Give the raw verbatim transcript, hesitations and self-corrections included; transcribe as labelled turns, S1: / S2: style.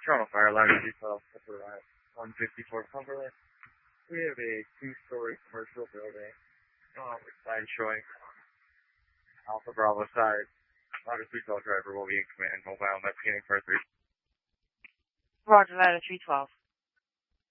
S1: Toronto Fire Alarm three twelve, one fifty-four Cumberland. We have a two-story commercial building uh, with sign showing Alpha Bravo side. Ladder three twelve driver will be in command. Mobile investigating for three.
S2: Roger, Ladder three twelve.